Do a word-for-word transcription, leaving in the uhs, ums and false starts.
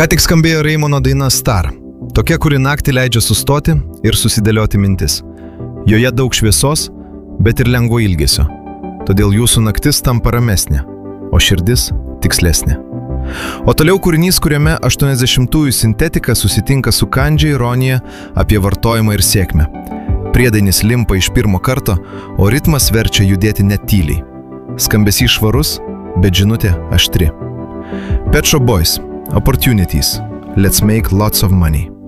Ką tik skambėjo Raimono daina Star. Tokia, kuri naktį leidžia sustoti ir susidėlioti mintis. Joje daug šviesos, bet ir lengvo ilgesio. Todėl jūsų naktis tampa ramesnė, o širdis tikslesnė. O toliau kūrinys, kuriame aštuoniasdešimtųjų sintetika susitinka su kandžia ironija apie vartojimą ir sėkmę. Priedainis limpa iš pirmo karto, o ritmas verčia judėti net tyliai. Skambesys švarus, bet žinutė aštri. Pet Shop Boys, Opportunities. Let's make lots of money.